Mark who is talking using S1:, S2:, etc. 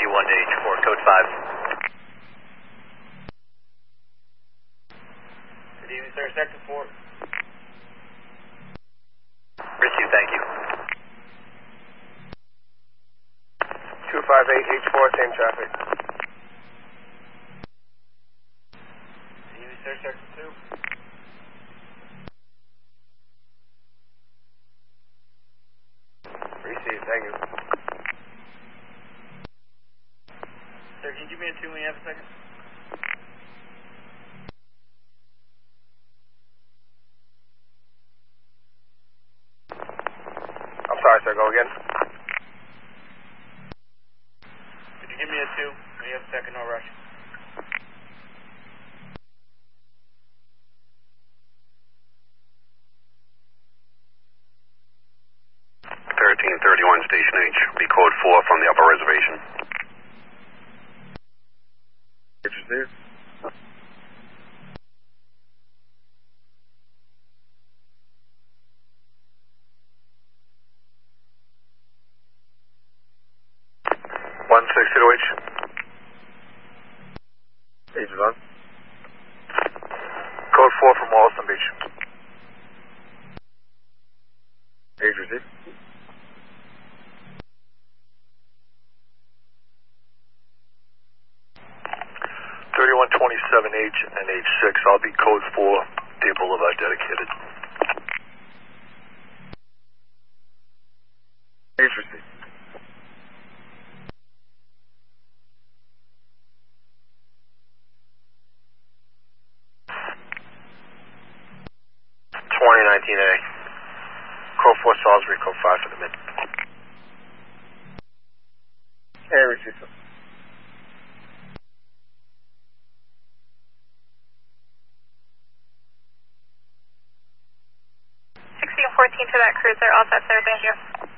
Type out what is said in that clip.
S1: 91 to H4, code 5.
S2: Good evening, sir. Sector 4.
S1: Received, thank you.
S3: 258 H4, same traffic.
S2: Good evening, sir. Sector 2.
S3: Received, thank you.
S2: Sir, can you give me a 2 when you have a second?
S3: I'm sorry, sir, go again.
S2: Could you give me a 2 when you have a second? No rush.
S4: Station H, be code 4 from the upper reservation.
S3: Received. H. H is on. Code 4 from Wallaston Beach. H received. H and H6. I'll be code 4, Deer Boulevard dedicated. H received. A. Code 4 Salisbury, code 5 for the mid. A received.
S5: 14 to that cruiser, all set, sir, thank you.